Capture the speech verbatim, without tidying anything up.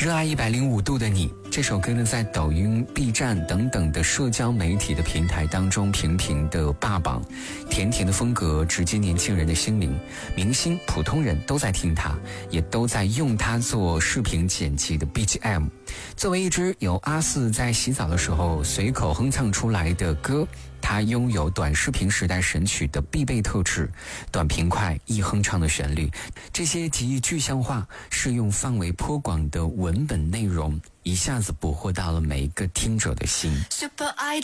热爱一百零五度的你，这首歌呢在抖音、B 站等等的社交媒体的平台当中频频的霸榜，甜甜的风格直击年轻人的心灵，明星、普通人都在听它，也都在用它做视频剪辑的 B G M。 作为一支由阿四在洗澡的时候随口哼唱出来的歌，它拥有短视频时代神曲的必备特质，短平快易哼唱的旋律，这些极易具象化、适用范围颇广的文本内容，一下子捕获到了每一个听者的心。 Super Idol